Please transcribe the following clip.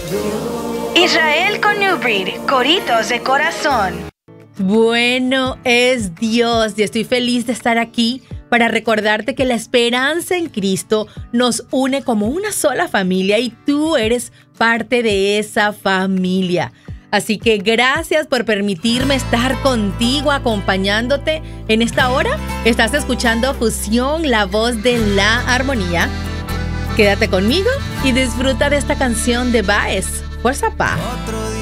Israel con New Breed, coritos de corazón. Bueno es Dios y estoy feliz de estar aquí para recordarte que la esperanza en Cristo nos une como una sola familia y tú eres parte de esa familia. Así que gracias por permitirme estar contigo, acompañándote en esta hora. Estás escuchando Fusión, la voz de la armonía. Quédate conmigo y disfruta de esta canción de Baez. Fuerza Pa.